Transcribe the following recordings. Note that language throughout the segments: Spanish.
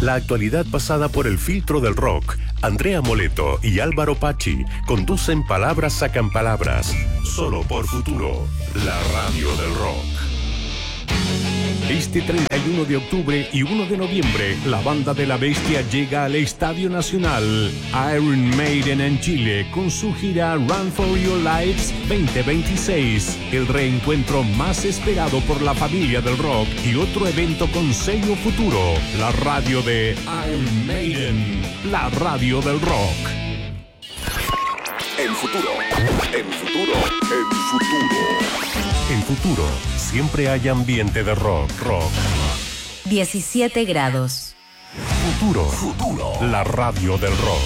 La actualidad pasada por el filtro del rock. Andrea Moleto y Álvaro Pachi conducen Palabras Sacan Palabras. Solo por Futuro, la radio del rock. Este 31 de octubre y 1 de noviembre, la Banda de la Bestia llega al Estadio Nacional Iron Maiden en Chile con su gira Run for Your Lives 2026. El reencuentro más esperado por la familia del rock y otro evento con sello Futuro. La radio de Iron Maiden, la radio del rock. En Futuro, en Futuro, en Futuro. En Futuro, siempre hay ambiente de rock. 17 grados. Futuro, la radio del rock.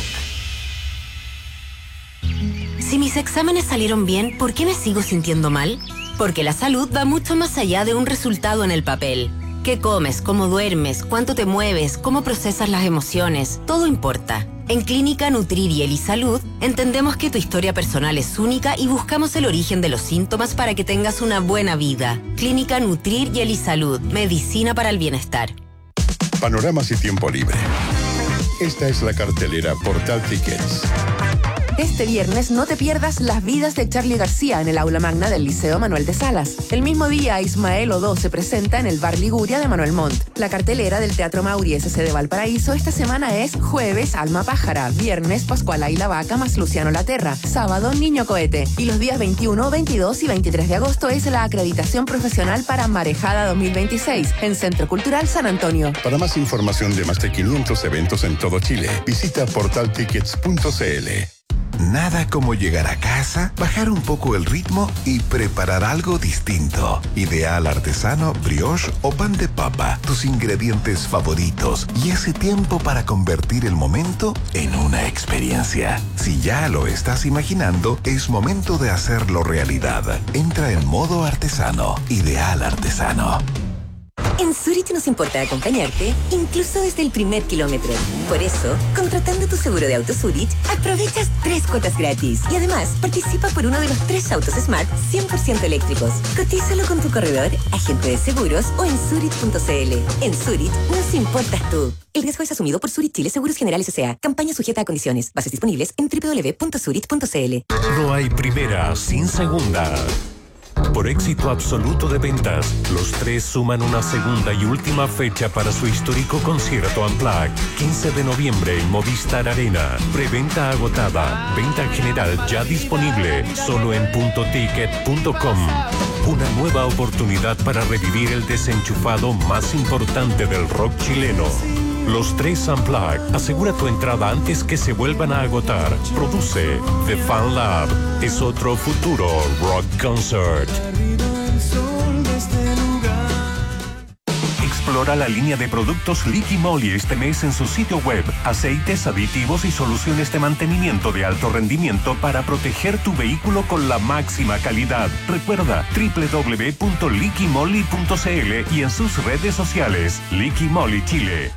Si mis exámenes salieron bien, ¿por qué me sigo sintiendo mal? Porque la salud va mucho más allá de un resultado en el papel. ¿Qué comes? ¿Cómo duermes? ¿Cuánto te mueves? ¿Cómo procesas las emociones? Todo importa. En Clínica Nutrir y Elisalud entendemos que tu historia personal es única y buscamos el origen de los síntomas para que tengas una buena vida. Clínica Nutrir y Elisalud, medicina para el bienestar. Panoramas y tiempo libre. Esta es la cartelera Portal Tickets. Este viernes no te pierdas Las vidas de Charly García en el aula magna del Liceo Manuel de Salas. El mismo día, Ismael Odó se presenta en el Bar Liguria de Manuel Montt. La cartelera del Teatro Mauri SC de Valparaíso esta semana es jueves, Alma Pájara, viernes, Pascuala y la Vaca más Luciano Laterra, sábado, Niño Cohete. Y los días 21, 22 y 23 de agosto es la acreditación profesional para Marejada 2026 en Centro Cultural San Antonio. Para más información de más de 500 eventos en todo Chile, visita portaltickets.cl. Nada como llegar a casa, bajar un poco el ritmo y preparar algo distinto. Ideal artesano, brioche o pan de papa, tus ingredientes favoritos y ese tiempo para convertir el momento en una experiencia. Si ya lo estás imaginando, es momento de hacerlo realidad. Entra en modo artesano. Ideal artesano. En Zurich nos importa acompañarte, incluso desde el primer kilómetro. Por eso, contratando tu seguro de auto Zurich, aprovechas 3 cuotas gratis. Y además, participa por uno de los 3 autos Smart 100% eléctricos. Cotízalo con tu corredor, agente de seguros o en Zurich.cl. En Zurich nos importas tú. El riesgo es asumido por Zurich Chile Seguros Generales S.A. Campaña sujeta a condiciones. Bases disponibles en www.zurich.cl. No hay primera sin segunda. Por éxito absoluto de ventas, los 3 suman una segunda y última fecha para su histórico concierto Unplugged. 15 de noviembre en Movistar Arena. Preventa agotada. Venta general ya disponible. Solo en puntoticket.com. Una nueva oportunidad para revivir el desenchufado más importante del rock chileno. Los 3 Unplugged. Asegura tu entrada antes que se vuelvan a agotar. Produce The Fan Lab. Es otro Futuro Rock Concert. Explora la línea de productos Liqui Moly este mes en su sitio web. Aceites, aditivos y soluciones de mantenimiento de alto rendimiento para proteger tu vehículo con la máxima calidad. Recuerda www.liquimoly.cl y en sus redes sociales. Liqui Moly Chile.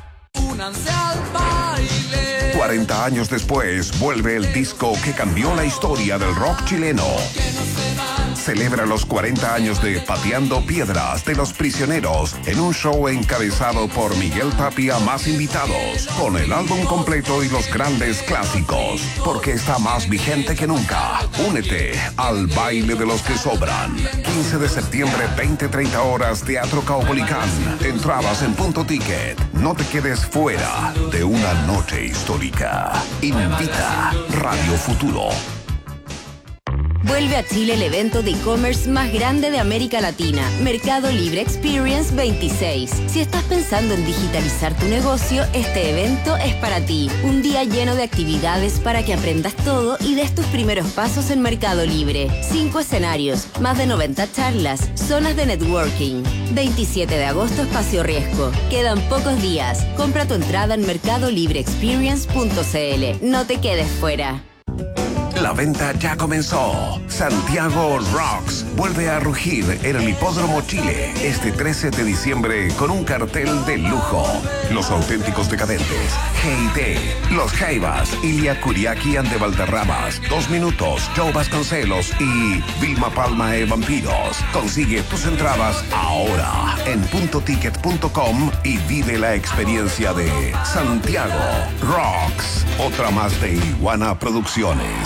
40 años después, vuelve el disco que cambió la historia del rock chileno. Celebra los 40 años de Pateando Piedras de Los Prisioneros en un show encabezado por Miguel Tapia más invitados, con el álbum completo y los grandes clásicos, porque está más vigente que nunca. Únete al baile de los que sobran. 15 de septiembre, 20-30 horas, Teatro Caupolicán. Entradas en Punto Ticket. No te quedes fuera de una noche histórica. Invita Radio Futuro. Vuelve a Chile el evento de e-commerce más grande de América Latina, Mercado Libre Experience 26. Si estás pensando en digitalizar tu negocio, este evento es para ti. Un día lleno de actividades para que aprendas todo y des tus primeros pasos en Mercado Libre. 5 escenarios, más de 90 charlas, zonas de networking. 27 de agosto, Espacio Riesgo. Quedan pocos días. Compra tu entrada en mercadolibreexperience.cl. No te quedes fuera. La venta ya comenzó. Santiago Rocks vuelve a rugir en el Hipódromo Chile este 13 de diciembre con un cartel de lujo. Los auténticos decadentes, Hey Los Jaivas, Ilia Kuriaki and de Valderramas, 2 Minutos, Joe Vasconcelos y Vilma Palma e Vampiros. Consigue tus entradas ahora en puntoticket.com y vive la experiencia de Santiago Rocks. Otra más de Iguana Producciones.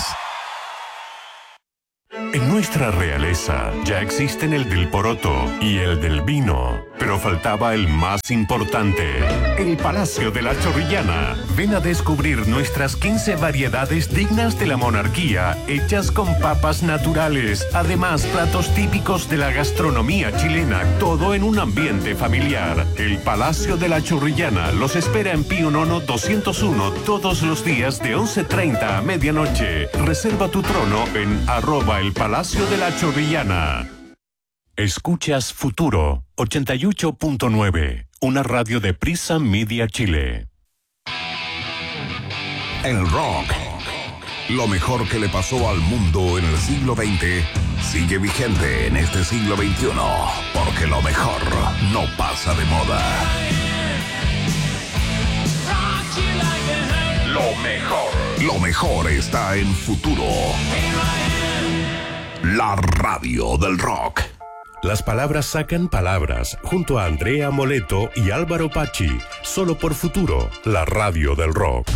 En nuestra realeza ya existen el del poroto y el del vino, pero faltaba el más importante, el Palacio de la Chorrillana. Ven a descubrir nuestras 15 variedades dignas de la monarquía, hechas con papas naturales. Además, platos típicos de la gastronomía chilena, todo en un ambiente familiar. El Palacio de la Chorrillana los espera en Pío Nono 201 todos los días de 11:30 a medianoche. Reserva tu trono en @el Palacio de la Chorrillana. Escuchas Futuro 88.9, una radio de Prisa Media Chile. El rock, lo mejor que le pasó al mundo en el siglo XX, sigue vigente en este siglo XXI, porque lo mejor no pasa de moda. Lo mejor está en Futuro. La radio del rock. Las palabras sacan palabras, junto a Andrea Moleto y Álvaro Pachi, solo por Futuro, la radio del rock.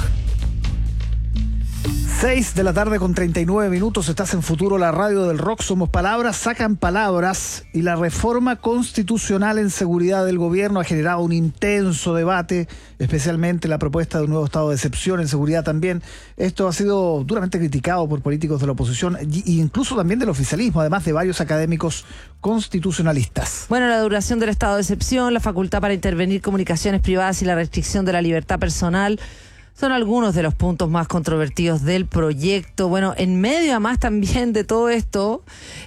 6 de la tarde con 39 minutos, estás en Futuro, la radio del rock. Somos palabras, sacan palabras, y la reforma constitucional en seguridad del gobierno ha generado un intenso debate, especialmente la propuesta de un nuevo estado de excepción en seguridad también. Esto ha sido duramente criticado por políticos de la oposición e incluso también del oficialismo, además de varios académicos constitucionalistas. Bueno, la duración del estado de excepción, la facultad para intervenir comunicaciones privadas y la restricción de la libertad personal son algunos de los puntos más controvertidos del proyecto. Bueno, en medio además también de todo esto,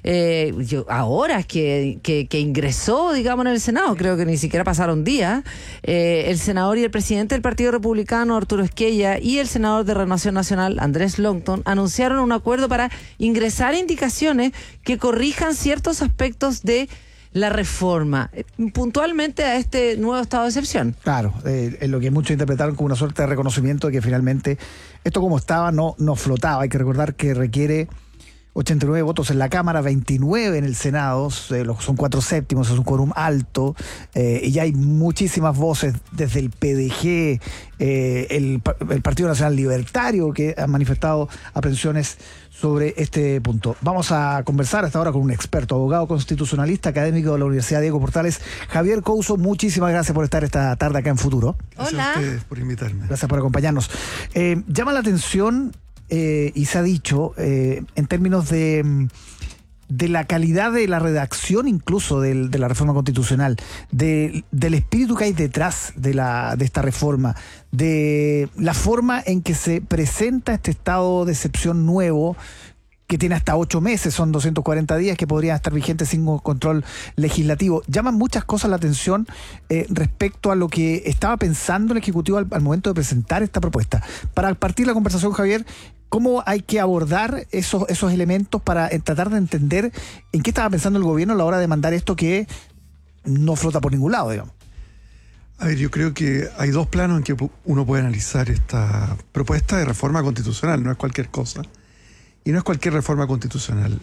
ahora que ingresó, digamos, en el Senado, creo que ni siquiera pasaron días, el senador y el presidente del Partido Republicano, Arturo Esquella, y el senador de Renovación Nacional, Andrés Longton, anunciaron un acuerdo para ingresar indicaciones que corrijan ciertos aspectos de la reforma, puntualmente a este nuevo estado de excepción. Claro, es lo que muchos interpretaron como una suerte de reconocimiento de que finalmente esto como estaba no flotaba. Hay que recordar que requiere 89 votos en la Cámara, 29 en el Senado, son 4/7, es un quórum alto, y ya hay muchísimas voces desde el PDG, el Partido Nacional Libertario, que han manifestado aprensiones sobre este punto. Vamos a conversar hasta ahora con un experto, abogado constitucionalista, académico de la Universidad Diego Portales, Javier Couso. Muchísimas gracias por estar esta tarde acá en Futuro. Gracias a ustedes por invitarme. Gracias por acompañarnos. Llama la atención, y se ha dicho, en términos de la calidad de la redacción incluso de la reforma constitucional, del espíritu que hay detrás de esta reforma, de la forma en que se presenta este estado de excepción nuevo, que tiene hasta 8 meses, son 240 días que podrían estar vigentes sin control legislativo. Llaman muchas cosas la atención respecto a lo que estaba pensando el Ejecutivo al momento de presentar esta propuesta. Para partir la conversación, Javier, ¿cómo hay que abordar esos elementos para tratar de entender en qué estaba pensando el gobierno a la hora de mandar esto que no flota por ningún lado, digamos? A ver, yo creo que hay dos planos en que uno puede analizar esta propuesta de reforma constitucional. No es cualquier cosa. Y no es cualquier reforma constitucional.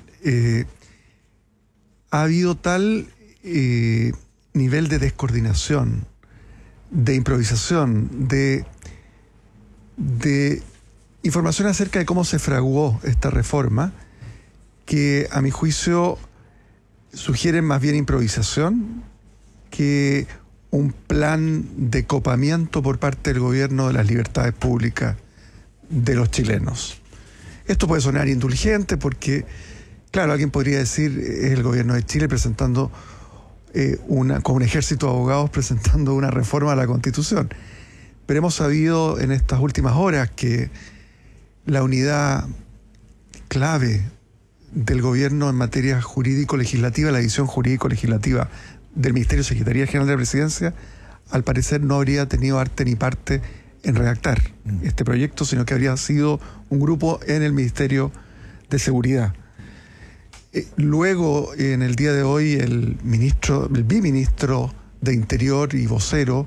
Ha habido tal nivel de descoordinación, de improvisación, de información acerca de cómo se fraguó esta reforma, que a mi juicio sugieren más bien improvisación que un plan de copamiento por parte del gobierno de las libertades públicas de los chilenos. Esto puede sonar indulgente porque, claro, alguien podría decir, es el gobierno de Chile presentando con un ejército de abogados presentando una reforma a la Constitución. Pero hemos sabido en estas últimas horas que la unidad clave del gobierno en materia jurídico-legislativa, la división jurídico-legislativa del Ministerio de Secretaría General de la Presidencia, al parecer no habría tenido arte ni parte en redactar este proyecto, sino que habría sido un grupo en el Ministerio de seguridad. Luego, en el día de hoy, el viceministro de Interior y vocero,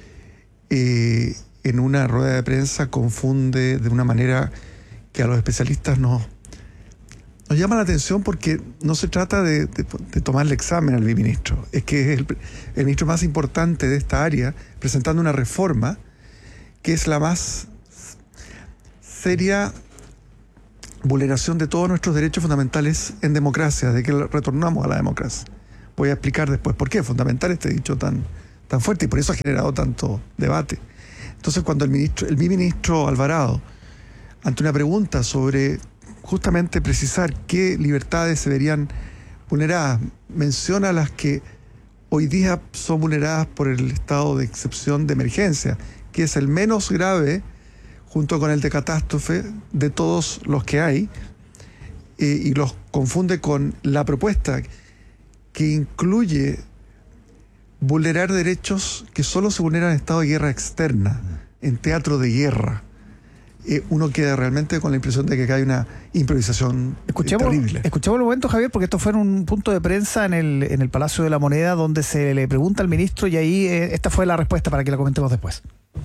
en una rueda de prensa confunde de una manera que a los especialistas nos llama la atención, porque no se trata de tomarle examen al viceministro, es que es el ministro más importante de esta área, presentando una reforma que es la más seria vulneración de todos nuestros derechos fundamentales en democracia, de que retornamos a la democracia. Voy a explicar después por qué es fundamental este dicho tan fuerte, y por eso ha generado tanto debate. Entonces, cuando el viceministro Alvarado, ante una pregunta sobre justamente precisar qué libertades se verían vulneradas, menciona las que hoy día son vulneradas por el estado de excepción de emergencia, que es el menos grave, junto con el de catástrofe, de todos los que hay, y los confunde con la propuesta que incluye vulnerar derechos que solo se vulneran en estado de guerra externa, en teatro de guerra. Uno queda realmente con la impresión de que acá hay una improvisación terrible. Escuchemos el momento, Javier, porque esto fue en un punto de prensa en el Palacio de la Moneda, donde se le pregunta al ministro, y ahí esta fue la respuesta para que la comentemos después.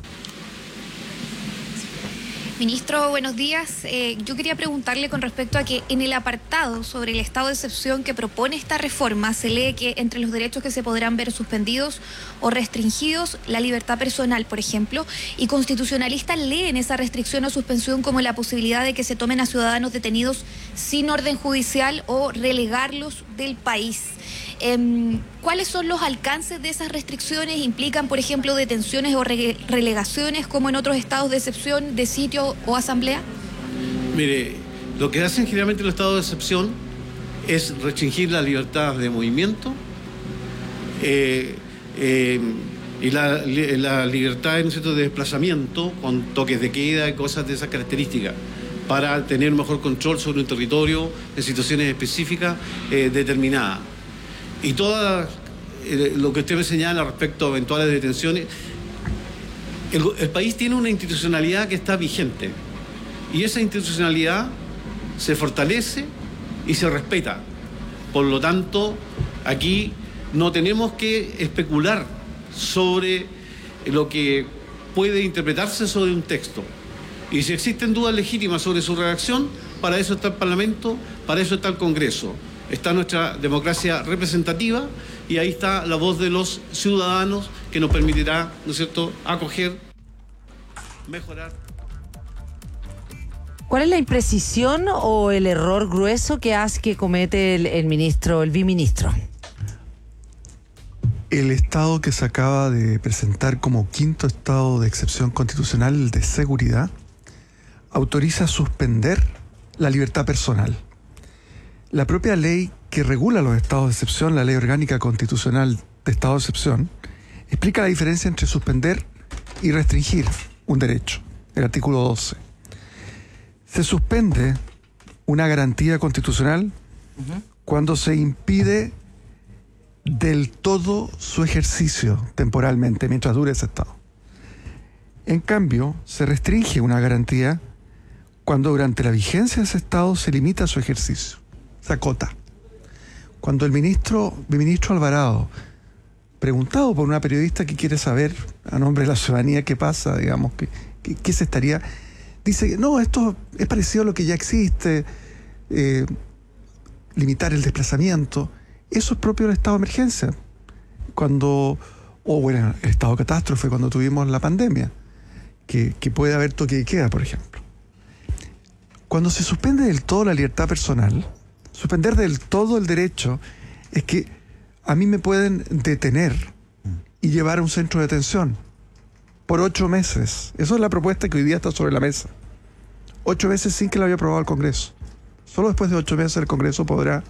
Ministro, buenos días. Yo quería preguntarle con respecto a que en el apartado sobre el estado de excepción que propone esta reforma se lee que entre los derechos que se podrán ver suspendidos o restringidos, la libertad personal, por ejemplo, y constitucionalistas leen esa restricción o suspensión como la posibilidad de que se tomen a ciudadanos detenidos sin orden judicial o relegarlos del país. ¿Cuáles son los alcances de esas restricciones? ¿Implican, por ejemplo, detenciones o relegaciones como en otros estados de excepción de sitio o asamblea? Mire, lo que hacen generalmente los estados de excepción es restringir la libertad de movimiento y la libertad, ¿no es cierto?, de desplazamiento, con toques de queda y cosas de esas características, para tener mejor control sobre un territorio en situaciones específicas determinadas. Y todo lo que usted me señala respecto a eventuales detenciones, el país tiene una institucionalidad que está vigente, y esa institucionalidad se fortalece y se respeta. Por lo tanto, aquí no tenemos que especular sobre lo que puede interpretarse sobre un texto. Y si existen dudas legítimas sobre su redacción, para eso está el Parlamento, para eso está el Congreso. Está nuestra democracia representativa, y ahí está la voz de los ciudadanos, que nos permitirá, ¿no es cierto?, acoger, mejorar. ¿Cuál es la imprecisión o el error grueso que comete el viceministro? El estado que se acaba de presentar como quinto estado de excepción constitucional, el de seguridad, autoriza suspender la libertad personal. La propia ley que regula los estados de excepción, la Ley Orgánica Constitucional de Estado de Excepción, explica la diferencia entre suspender y restringir un derecho, el artículo 12. Se suspende una garantía constitucional cuando se impide del todo su ejercicio temporalmente, mientras dure ese estado. En cambio, se restringe una garantía cuando durante la vigencia de ese estado se limita su ejercicio, se acota. Cuando el ministro Alvarado, preguntado por una periodista que quiere saber a nombre de la ciudadanía qué pasa, digamos, qué se estaría, dice, no, esto es parecido a lo que ya existe, limitar el desplazamiento. Eso es propio del estado de emergencia, el estado de catástrofe, cuando tuvimos la pandemia, que puede haber toque de queda, por ejemplo. Cuando se suspende del todo la libertad personal, suspender del todo el derecho, es que a mí me pueden detener y llevar a un centro de detención por 8 meses. Eso es la propuesta que hoy día está sobre la mesa. 8 meses sin que la haya aprobado el Congreso. Solo después de 8 meses el Congreso podrá,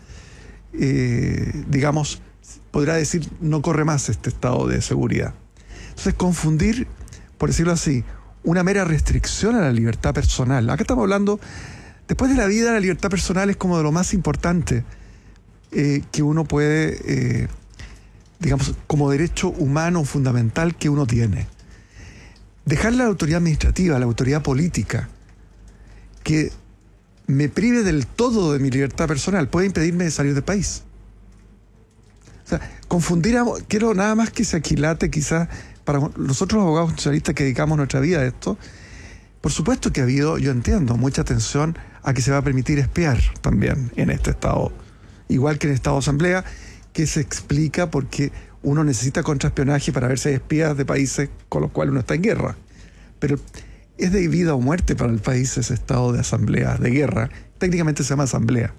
podrá decir, no corre más este estado de seguridad. Entonces, confundir, por decirlo así, una mera restricción a la libertad personal. Acá estamos hablando, después de la vida, la libertad personal es como de lo más importante que uno puede, como derecho humano fundamental que uno tiene. Dejarle a la autoridad administrativa, a la autoridad política, que me prive del todo de mi libertad personal, puede impedirme de salir del país. O sea, quiero nada más que se aquilate quizás para nosotros los abogados constitucionalistas que dedicamos nuestra vida a esto. Por supuesto que ha habido, yo entiendo, mucha atención a que se va a permitir espiar también en este estado, igual que en el estado de asamblea, que se explica porque uno necesita contraespionaje para ver si hay espías de países con los cuales uno está en guerra. Pero es de vida o muerte para el país ese estado de asamblea, de guerra. Técnicamente se llama asamblea.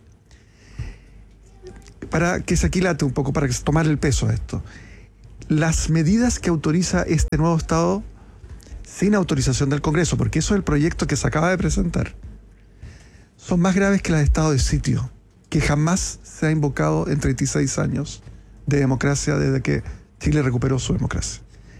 Para que se aquilate un poco, para que se tomar el peso de esto. Las medidas que autoriza este nuevo estado sin autorización del Congreso, porque eso es el proyecto que se acaba de presentar, son más graves que las de estado de sitio, que jamás se ha invocado en 36 años de democracia desde que Chile recuperó su democracia.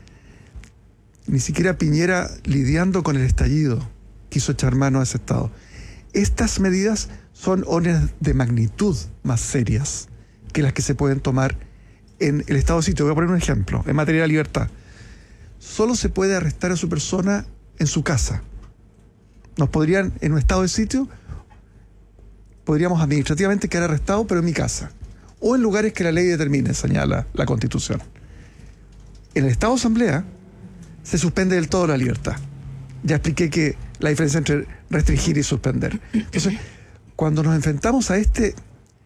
Ni siquiera Piñera, lidiando con el estallido, quiso echar mano a ese estado. Estas medidas son órdenes de magnitud más serias que las que se pueden tomar en el estado de sitio. Voy a poner un ejemplo, en materia de libertad. Solo se puede arrestar a su persona en su casa. Nos podrían, en un estado de sitio, podríamos administrativamente quedar arrestados, pero en mi casa. O en lugares que la ley determine, señala la Constitución. En el estado de asamblea se suspende del todo la libertad. Ya expliqué que la diferencia entre restringir y suspender. Entonces, cuando nos enfrentamos a este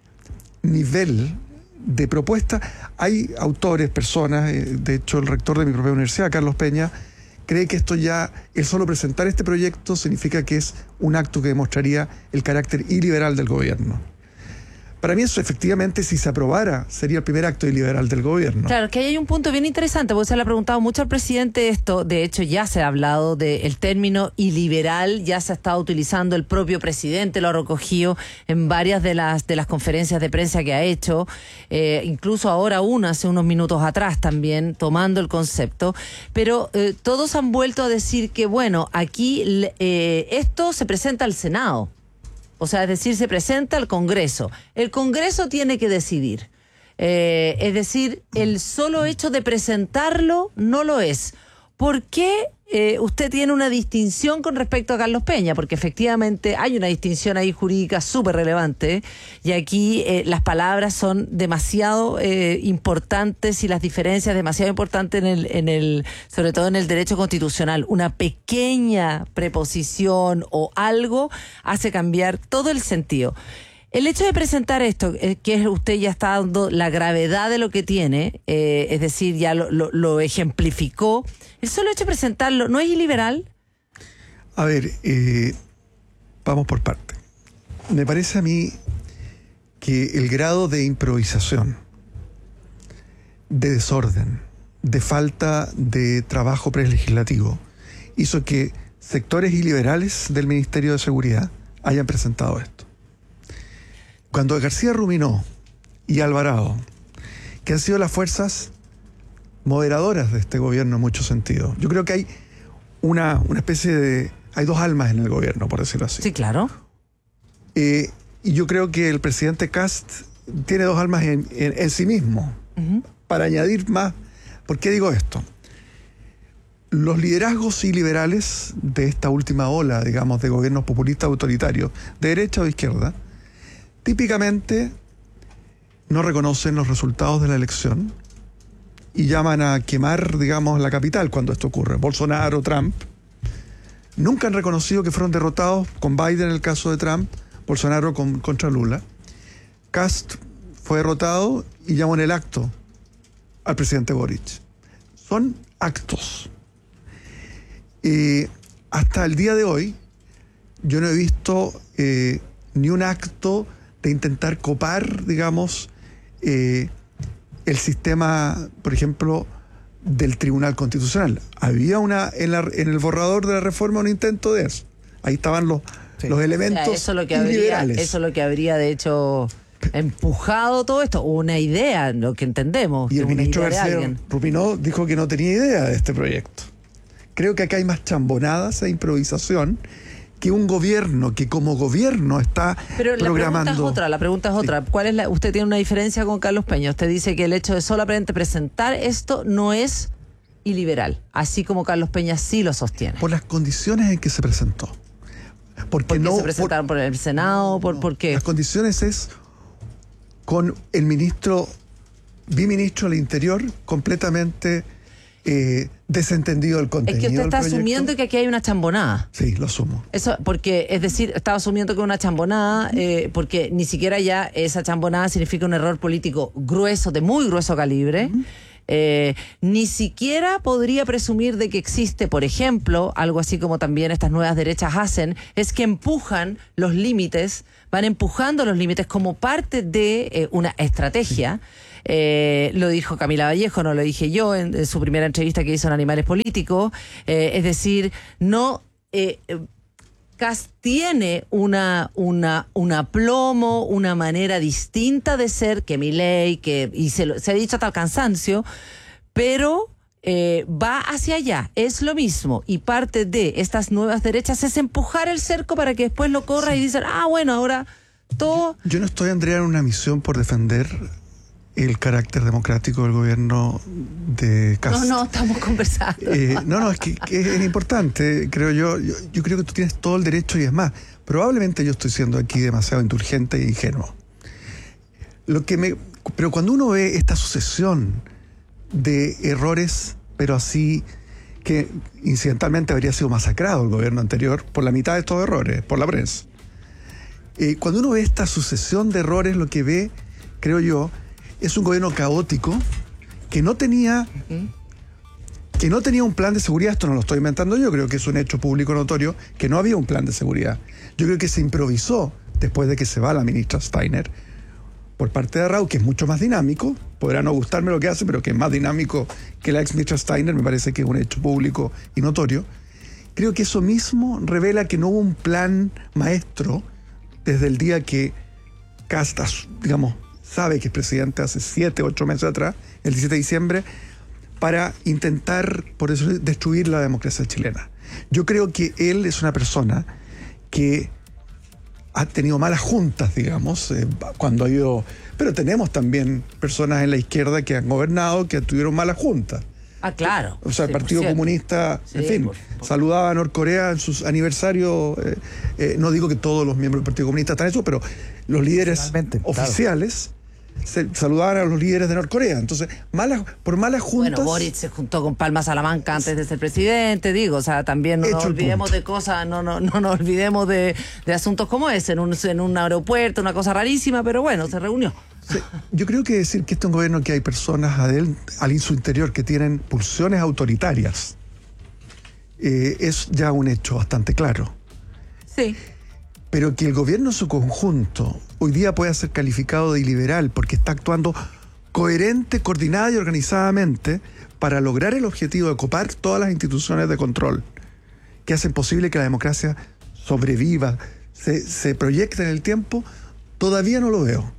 nivel de propuesta, hay autores, personas, de hecho el rector de mi propia universidad, Carlos Peña, cree que esto ya, el solo presentar este proyecto significa que es un acto que demostraría el carácter iliberal del gobierno. Para mí eso efectivamente, si se aprobara, sería el primer acto iliberal del gobierno. Claro, que ahí hay un punto bien interesante, porque se le ha preguntado mucho al presidente esto. De hecho, ya se ha hablado del término iliberal, ya se ha estado utilizando, el propio presidente lo ha recogido en varias de las conferencias de prensa que ha hecho, incluso ahora hace unos minutos atrás también, tomando el concepto. Pero todos han vuelto a decir que, bueno, aquí esto se presenta al Senado. O sea, es decir, se presenta al Congreso. El Congreso tiene que decidir. Es decir, el solo hecho de presentarlo no lo es. ¿Por qué usted tiene una distinción con respecto a Carlos Peña? Porque efectivamente hay una distinción ahí jurídica súper relevante, y aquí las palabras son demasiado importantes y las diferencias demasiado importantes sobre todo en el derecho constitucional. Una pequeña preposición o algo hace cambiar todo el sentido. El hecho de presentar esto, que usted ya está dando la gravedad de lo que tiene, es decir, ya lo ejemplificó, el solo hecho de presentarlo, ¿no es iliberal? A ver, vamos por partes. Me parece a mí que el grado de improvisación, de desorden, de falta de trabajo prelegislativo, hizo que sectores iliberales del Ministerio de Seguridad hayan presentado esto. Cuando García Ruminó y Alvarado, que han sido las fuerzas moderadoras de este gobierno en muchos sentidos, yo creo que hay una especie de... hay dos almas en el gobierno, por decirlo así. Sí, claro. Y yo creo que el presidente Kast tiene dos almas en sí mismo. Uh-huh. Para añadir más, ¿por qué digo esto? Los liderazgos iliberales de esta última ola, digamos, de gobiernos populistas autoritarios, de derecha o de izquierda, típicamente no reconocen los resultados de la elección y llaman a quemar, digamos, la capital cuando esto ocurre. Bolsonaro, Trump, nunca han reconocido que fueron derrotados, con Biden en el caso de Trump, Bolsonaro contra Lula. Kast fue derrotado y llamó en el acto al presidente Boric. Son actos. Hasta el día de hoy, yo no he visto ni un acto de intentar copar, digamos, el sistema, por ejemplo, del Tribunal Constitucional. Había en el borrador de la reforma un intento de eso. Ahí estaban los elementos, o sea, iliberales. Eso es lo que habría, de hecho, empujado todo esto. Una idea, lo que entendemos. Y el ministro García Ruminó dijo que no tenía idea de este proyecto. Creo que acá hay más chambonadas e improvisación que un gobierno que como gobierno está programando. Pero la pregunta es otra. Sí. ¿Cuál es usted tiene una diferencia con Carlos Peña? Usted dice que el hecho de solamente presentar esto no es iliberal, así como Carlos Peña sí lo sostiene. Por las condiciones en que se presentó. Porque no se presentaron por el Senado? ¿Por qué? Las condiciones es con el biministro del Interior completamente desentendido del contenido. Es que usted está del proyecto. asumiendo que aquí hay una chambonada. Sí, lo asumo. Eso, porque, es decir, estaba asumiendo que una chambonada, porque ni siquiera ya esa chambonada significa un error político grueso, de muy grueso calibre. Ni siquiera podría presumir de que existe, por ejemplo, algo así como también estas nuevas derechas hacen, es que empujan los límites, van empujando los límites como parte de una estrategia. Lo dijo Camila Vallejo, no lo dije yo en su primera entrevista que hizo en Animales Políticos. Es decir, no... Kast tiene un aplomo, una manera distinta de ser que Milei, y se ha dicho hasta el cansancio, pero va hacia allá, es lo mismo, y parte de estas nuevas derechas es empujar el cerco para que después lo corra y dicen, bueno, ahora todo... Yo no estoy, Andrea, en una misión por defender el carácter democrático del gobierno de Kast. No, estamos conversando. Es que es importante, creo yo. Yo creo que tú tienes todo el derecho y es más. Probablemente yo estoy siendo aquí demasiado indulgente e ingenuo. Pero cuando uno ve esta sucesión de errores, pero así que incidentalmente habría sido masacrado el gobierno anterior por la mitad de estos errores, por la prensa. Cuando uno ve esta sucesión de errores, lo que ve, creo yo, es un gobierno caótico que no tenía un plan de seguridad. Esto no lo estoy inventando yo, creo que es un hecho público notorio que no había un plan de seguridad. Yo creo que se improvisó después de que se va la ministra Steiner por parte de Raúl, que es mucho más dinámico. Podrá no gustarme lo que hace, pero que es más dinámico que la ex ministra Steiner, me parece que es un hecho público y notorio. Creo que eso mismo revela que no hubo un plan maestro desde el día que Kast, digamos, sabe que es presidente hace 7, 8 meses atrás, el 17 de diciembre, para intentar, por eso, destruir la democracia chilena. Yo creo que él es una persona que ha tenido malas juntas, digamos, cuando ha ido... Pero tenemos también personas en la izquierda que han gobernado que tuvieron malas juntas. Claro. O sea, el Partido Comunista, en fin, saludaba a Norcorea en sus aniversarios. No digo que todos los miembros del Partido Comunista están eso, pero los líderes oficiales saludaban a los líderes de Norcorea. Entonces, por malas juntas... Bueno, Boric se juntó con Palma Salamanca antes de ser presidente, digo, o sea, también no nos olvidemos de cosas, no nos olvidemos de asuntos como ese, en un aeropuerto, una cosa rarísima, pero bueno, se reunió. Sí, yo creo que decir que este es un gobierno que hay personas al su interior que tienen pulsiones autoritarias es ya un hecho bastante claro. Sí. Pero que el gobierno en su conjunto hoy día pueda ser calificado de iliberal porque está actuando coherente, coordinada y organizadamente para lograr el objetivo de copar todas las instituciones de control que hacen posible que la democracia sobreviva, se proyecte en el tiempo, todavía no lo veo.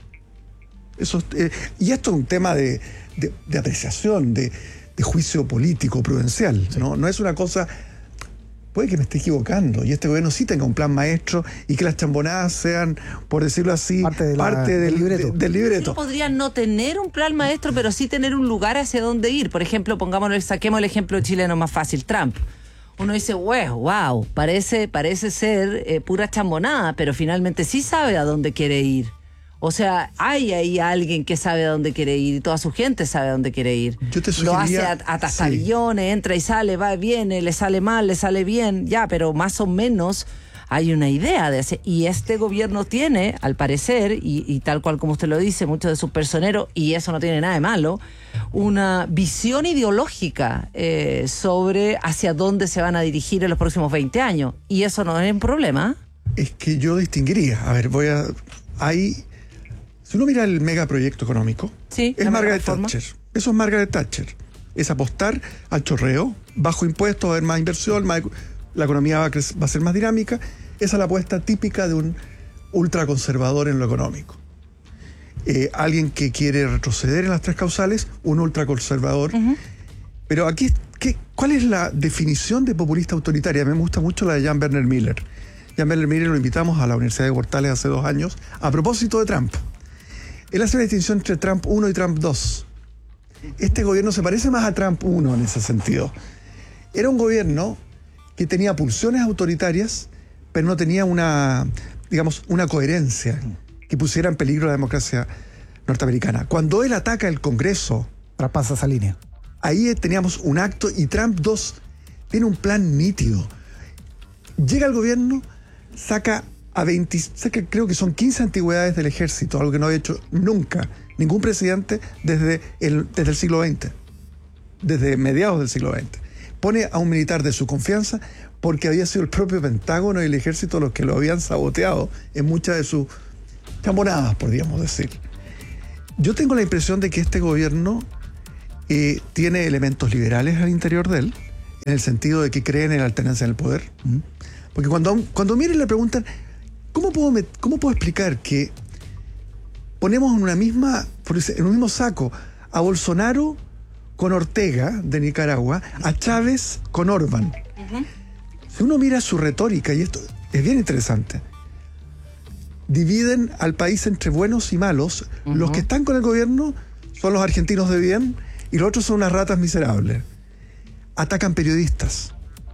Y esto es un tema de apreciación, de juicio político, prudencial. Sí. ¿No? No es una cosa... Puede que me esté equivocando y este gobierno sí tenga un plan maestro y que las chambonadas sean, por decirlo así, parte del libreto. No podría no tener un plan maestro, pero sí tener un lugar hacia dónde ir. Por ejemplo, saquemos el ejemplo chileno más fácil, Trump. Uno dice, wow, parece ser pura chambonada, pero finalmente sí sabe a dónde quiere ir. O sea, hay ahí alguien que sabe a dónde quiere ir y toda su gente sabe a dónde quiere ir. Yo te lo hace a tastabillones, entra y sale, va y viene, le sale mal, le sale bien, ya, pero más o menos hay una idea de hacer. Y este gobierno tiene, al parecer, y tal cual como usted lo dice, muchos de sus personeros, y eso no tiene nada de malo, una visión ideológica sobre hacia dónde se van a dirigir en los próximos 20 años. Y eso no es un problema. Es que yo distinguiría. A ver, si uno mira el megaproyecto económico, es Margaret Thatcher. Eso es Margaret Thatcher. Es apostar al chorreo, bajo impuestos, va a haber más inversión, la economía va a ser más dinámica. Esa es la apuesta típica de un ultraconservador en lo económico. Alguien que quiere retroceder en las tres causales, un ultraconservador. Pero aquí, ¿cuál es la definición de populista autoritaria? Me gusta mucho la de Jan Werner Miller. Jan Werner Miller lo invitamos a la Universidad de Portales hace 2 años a propósito de Trump. Él hace una distinción entre Trump 1 y Trump 2. Este gobierno se parece más a Trump 1 en ese sentido. Era un gobierno que tenía pulsiones autoritarias, pero no tenía una coherencia que pusiera en peligro la democracia norteamericana. Cuando él ataca el Congreso, traspasa esa línea. Ahí teníamos un acto y Trump tiene un plan nítido. Llega al gobierno, saca creo que son 15 antigüedades del ejército, algo que no había hecho nunca ningún presidente desde el siglo XX, desde mediados del siglo XX. Pone a un militar de su confianza porque había sido el propio Pentágono y el ejército los que lo habían saboteado en muchas de sus chambonadas, podríamos decir. Yo tengo la impresión de que este gobierno tiene elementos liberales al interior de él, en el sentido de que creen en la alternancia en el poder. Porque cuando miren le preguntan, ¿cómo puedo explicar que ponemos en un mismo saco a Bolsonaro con Ortega de Nicaragua, a Chávez con Orbán? Si uno mira su retórica, y esto es bien interesante, dividen al país entre buenos y malos. Los que están con el gobierno son los argentinos de bien y los otros son unas ratas miserables. Atacan periodistas.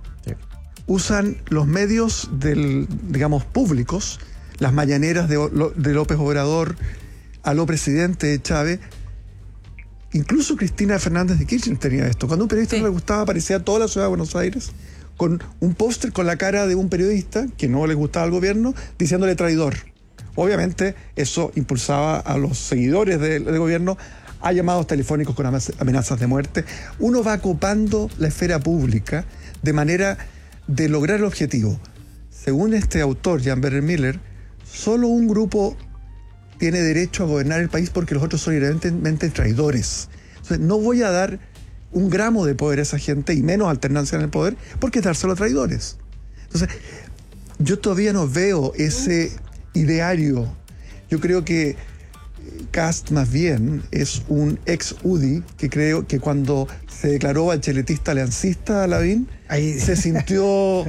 Usan los medios públicos, las mañaneras de López Obrador, a lo presidente Chávez. Incluso Cristina Fernández de Kirchner tenía esto. Cuando a un periodista no le gustaba, aparecía toda la ciudad de Buenos Aires con un póster con la cara de un periodista que no le gustaba al gobierno, diciéndole traidor. Obviamente eso impulsaba a los seguidores del gobierno a llamados telefónicos con amenazas de muerte. Uno va copando la esfera pública de manera de lograr el objetivo. Según este autor, Jan Werner Miller, solo un grupo tiene derecho a gobernar el país porque los otros son inherentemente traidores. Entonces, no voy a dar un gramo de poder a esa gente, y menos alternancia en el poder, porque es dárselo a traidores. Entonces, yo todavía no veo ese ideario. Yo creo que Kast más bien es un ex UDI que creo que cuando se declaró bacheletista aliancista a Lavín, se sintió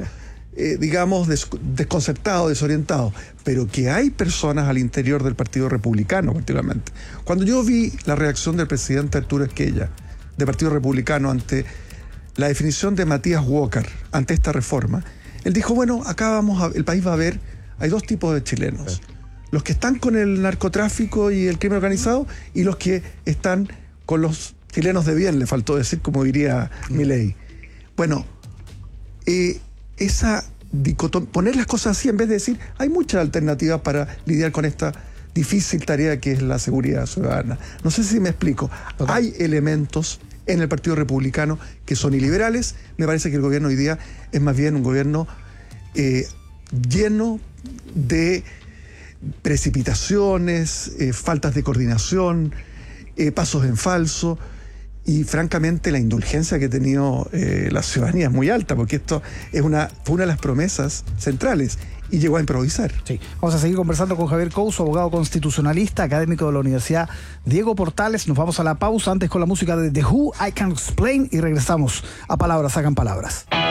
desconcertado, desorientado, pero que hay personas al interior del Partido Republicano particularmente. Cuando yo vi la reacción del presidente Arturo Esquella del Partido Republicano ante la definición de Matías Walker ante esta reforma, él dijo, bueno, acá el país va a ver, hay dos tipos de chilenos, los que están con el narcotráfico y el crimen organizado y los que están con los chilenos de bien, le faltó decir, como diría Milei. Bueno, poner las cosas así en vez de decir, hay muchas alternativas para lidiar con esta difícil tarea que es la seguridad ciudadana. No sé si me explico. Hay elementos en el Partido Republicano que son iliberales. Me parece que el gobierno hoy día es más bien un gobierno lleno de precipitaciones, faltas de coordinación, pasos en falso. Y francamente la indulgencia que ha tenido la ciudadanía es muy alta, porque esto fue una de las promesas centrales y llegó a improvisar. Sí. Vamos a seguir conversando con Javier Couso, abogado constitucionalista, académico de la Universidad Diego Portales. Nos vamos a la pausa, antes con la música de The Who, I Can Explain, y regresamos a Palabras Sacan Palabras.